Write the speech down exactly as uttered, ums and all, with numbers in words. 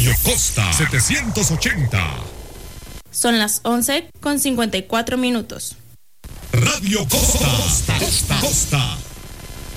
Radio Costa setecientos ochenta. Son las once con cincuenta y cuatro minutos. Radio Costa, Costa, Costa.